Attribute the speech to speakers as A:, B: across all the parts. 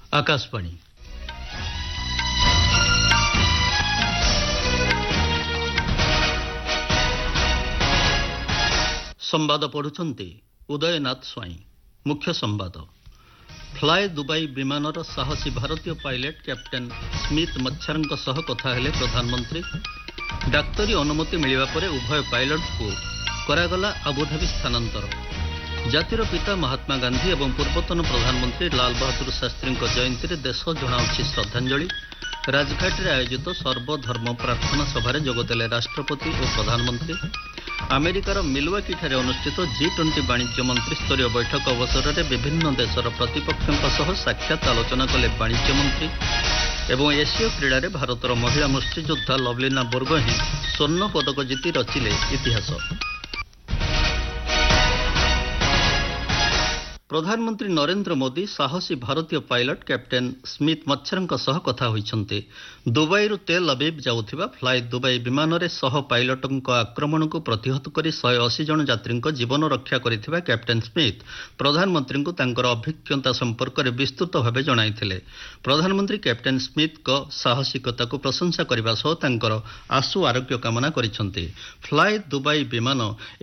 A: आकाशवाणी संवाद पढ़ुछंती उदयनाथ स्वाई। मुख्य संवाद फ्लाए दुबई विमानर साहसी भारतीय पायलट कैप्टेन स्मिथ मच्छारଙ୍କ सह कथा हेले प्रधानमंत्री। डाक्तरी अनुमति मिलिबा परे उभय पायलट को करागला आबुधाबी स्थानांतर। जातिर पिता महात्मा गांधी एवं पूर्वतन प्रधानमंत्री लाल बहादुर शास्त्री जयंती देश जनाऊछि श्रद्धांजलि। राजघाट रे आयोजित सर्वधर्म प्रार्थना सभारे जोगदेले राष्ट्रपति और प्रधानमंत्री। अमेरिकार मिलवाकी ठारे अनुष्ठित G20 वाणिज्य मंत्री स्तरीय बैठक अवसर में विभिन्न देशर प्रतिपक्षों सह साक्षात आलोचना कले वाणिज्य मंत्री। एवं एशिया क्रीड़ा रे भारतर महिला मुष्टियोद्धा लवलीना बोरगोहें स्वर्ण पदक जीति रचिले इतिहास। प्रधानमंत्री नरेंद्र मोदी साहसी भारतीय पायलट कैप्टेन स्मिथ मच्छारଙ୍କ सह कथा होइछन्ते। दुबई तेल अवीव जाउथिबा फ्लाइ दुबई विमान रे सह पायलटଙ୍କ आक्रमण को प्रतिहत करी 180 जन यात्रीଙ୍କ जीवन रक्षा करिथिबा कैप्टेन स्मिथ प्रधानमंत्री को तांकर अभिज्ञता संपर्क रे विस्तृत भावे जणाइथिले। प्रधानमंत्री कैप्टेन स्मिथ को साहसिकता को प्रशंसा करबा सह तांकर आशु आरोग्य कामना करिछन्ते। फ्लाइ दुबई विमान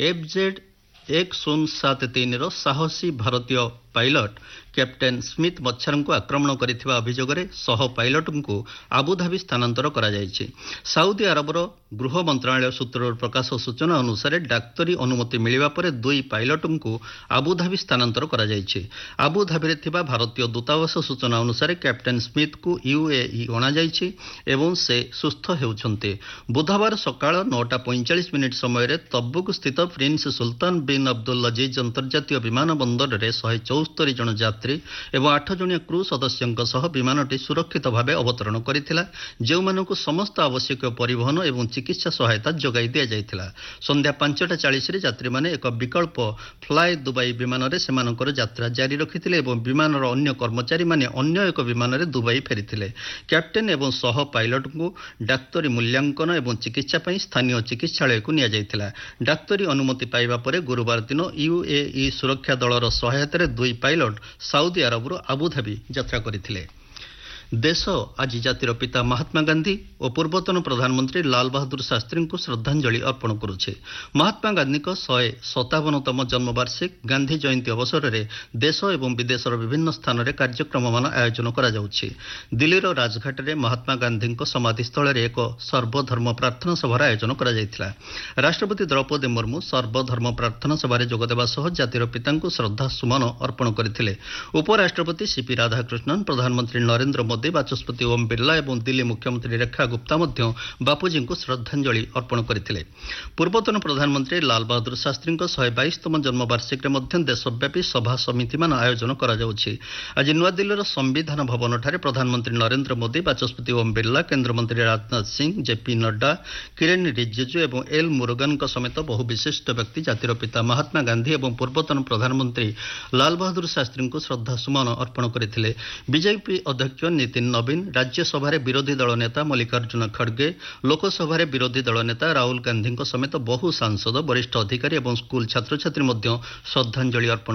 A: FZ1073 रो साहसी भारतीय पायलट कैप्टेन स्मिथ मच्छारଙ୍କୁ आक्रमण करिथिबा अभियोगरे सह पायलटଙ୍କୁ आबुधाबी स्थानांतर करा जायछि। साउदी अरबर गृह मंत्रालय सूत्रर प्रकाश सूचना अनुसार डाक्तरी अनुमति मिलिबा परे दुई पायलटଙ୍କୁ आबुधाबी स्थानांतर करा जायछि। आबुधाबी रे थिबा भारतीय दूतावास सूचना अनुसार कैप्टेन स्मिथ को UAE अणा जायछि एवं से सुस्थ हेउछन्ते। बुधवार सकाळ 9:45 समय रे तब्बुक स्थित प्रिंस सुल्तान बिन अब्दुल अजीज अंतर्जातीय विमान बंदर रे 174 जन यात्री एवं 8 जणिया क्रू सदस्यଙ୍କ सह विमानटी सुरक्षित भावे अवतरण करिथिला, जेउमानकु समस्त आवश्यक परिवहन एवं चिकित्सा सहायता जोगाई दिया जायथिला। संध्या 5:40 रे यात्री माने एक विकल्प फ्लाइ दुबई विमान रे सेमानकर यात्रा जारी रखिथिले एवं विमानर अन्य कर्मचारी माने अन्य एक विमान रे दुबई फेरिथिले। कैप्टेन एवं सह पायलटଙ୍କୁ डाक्तरी मूल्यांकन एवं चिकित्सा पई स्थानीय चिकित्सालय को निया जायथिला। डाक्तरी अनुमति पाइबा परे गुरुवार दिन UAE सुरक्षा दलर सहायतारे दुई पायलट साउदी अरबर आबुधाबी यात्रा करथिले। देश आज जातिर पिता महात्मा गांधी और पूर्वतन प्रधानमंत्री लाल बहादुर शास्त्री को श्रद्धांजलि अर्पण करुछे। महात्मा गांधी को 157तम जन्मवार्षिक गांधी जयंती अवसर में देश एवं विदेशर विभिन्न स्थान में कार्यक्रम मान आयोजन करा जाउछि। दिल्लीर राजघाट में महात्मा गांधी समाधिस्थल में एक सर्वधर्म प्रार्थना सभार आयोजन करा जायथिला। राष्ट्रपति द्रौपदी मुर्मू सर्वधर्म प्रार्थना सभार जोगदेवा सह जातिर पिता श्रद्धा सुमन अर्पण करथिले। उपराष्ट्रपति CP राधाकृष्णन, प्रधानमंत्री नरेंद्र मोदी, बाचस्पति ओम बिरला एवं दिल्ली मुख्यमंत्री रेखा गुप्ता मध्य बापूजी को श्रद्धांजलि अर्पण करथिले। पूर्वतन प्रधानमंत्री लाल बहादुर शास्त्री 122तम जन्मवार्षिक मध्य देशव्यापी सभा समिति मान आयोजन करा जाउछि। आज नुआ दिल्लीर संविधान भवन ठारे प्रधानमंत्री नरेंद्र मोदी, बाचस्पति ओम बिरला, केंद्रमंत्री राजनाथ सिंह, JP नड्डा, किरेन रिजिजू एवं एल मुरुगन समेत बहु विशिष्ट व्यक्ति जातिर पिता महात्मा गांधी एवं पूर्वतन प्रधानमंत्री लाल बहादुर शास्त्री को श्रद्धा सुमन अर्पण करथिले। बीजेपी अध्यक्ष नितिन नवीन, राज्यसभा विरोधी दल नेता मल्लिकार्जुन खड़गे, लोकसभा विरोधी दल नेता राहुल गांधी समेत बहु सांसद, वरिष्ठ अधिकारी और स्कूल छात्र छात्री श्रद्धांजलि अर्पण